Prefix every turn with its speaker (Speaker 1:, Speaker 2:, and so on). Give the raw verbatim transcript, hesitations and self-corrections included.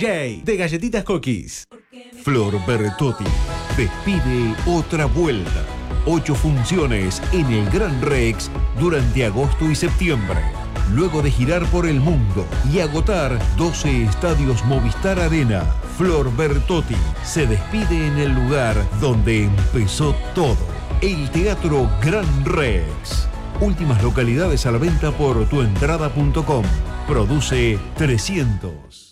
Speaker 1: J de Galletitas Cookies.
Speaker 2: Flor Bertotti despide otra vuelta. Ocho funciones en el Gran Rex durante agosto y septiembre. Luego de girar por el mundo y agotar doce estadios Movistar Arena, Flor Bertotti se despide en el lugar donde empezó todo, el Teatro Gran Rex. Últimas localidades a la venta por tuentrada punto com. Produce trescientos.